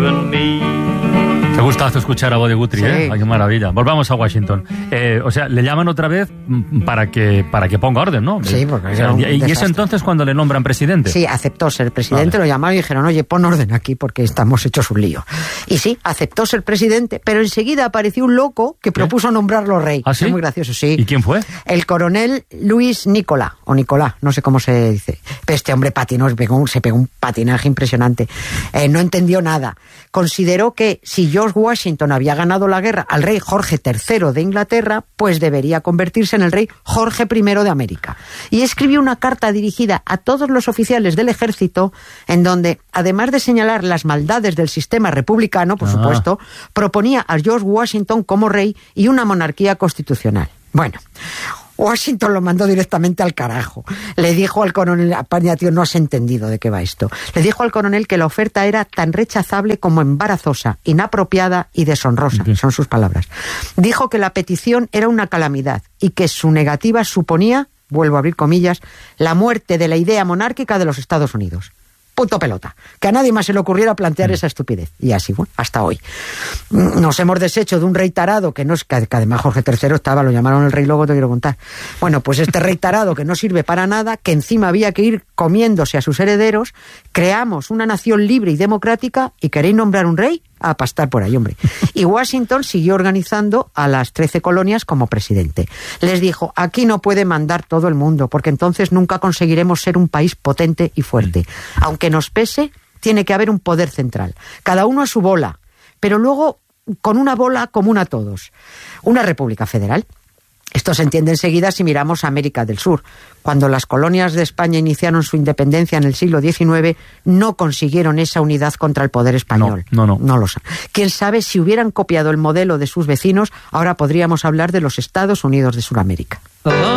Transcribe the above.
and me. Qué gustazo escuchar a Bode Guthrie, sí. ¿eh? Ay, qué maravilla. Volvamos a Washington. O sea, le llaman otra vez para que ponga orden, ¿no? Sí, porque o sea, ¿y es entonces cuando le nombran presidente? Sí, aceptó ser presidente, vale. Lo llamaron y dijeron, oye, pon orden aquí porque estamos hechos un lío. Y sí, aceptó ser presidente, pero enseguida apareció un loco que propuso nombrarlo rey. ¿Ah, sí? Es muy gracioso, sí. ¿Y quién fue? El coronel Luis Nicolás, o Nicolás, no sé cómo se dice. Pero este hombre patinó, se pegó un patinaje impresionante. No entendió nada. Consideró que si George Washington había ganado la guerra al rey Jorge III de Inglaterra, pues debería convertirse en el rey Jorge I de América. Y escribió una carta dirigida a todos los oficiales del ejército, en donde, además de señalar las maldades del sistema republicano, por supuesto, proponía a George Washington como rey y una monarquía constitucional. Bueno, Washington lo mandó directamente al carajo. Le dijo al coronel, España, tío, no has entendido de qué va esto. Le dijo al coronel que la oferta era tan rechazable como embarazosa, inapropiada y deshonrosa. Son sus palabras. Dijo que la petición era una calamidad y que su negativa suponía, vuelvo a abrir comillas, la muerte de la idea monárquica de los Estados Unidos. Punto pelota. Que a nadie más se le ocurriera plantear esa estupidez. Y así, bueno, hasta hoy. Nos hemos deshecho de un rey tarado, que además Jorge III estaba, lo llamaron el rey lobo, te quiero contar. Bueno, pues este rey tarado que no sirve para nada, que encima había que ir comiéndose a sus herederos, creamos una nación libre y democrática y queréis nombrar un rey, a pastar por ahí, hombre. Y Washington siguió organizando a las 13 colonias como presidente. Les dijo, aquí no puede mandar todo el mundo, porque entonces nunca conseguiremos ser un país potente y fuerte. Aunque nos pese, tiene que haber un poder central. Cada uno a su bola, pero luego con una bola común a todos. Una república federal. Esto se entiende enseguida si miramos a América del Sur. Cuando las colonias de España iniciaron su independencia en el siglo XIX, no consiguieron esa unidad contra el poder español. No lo saben. Quién sabe si hubieran copiado el modelo de sus vecinos, ahora podríamos hablar de los Estados Unidos de Sudamérica.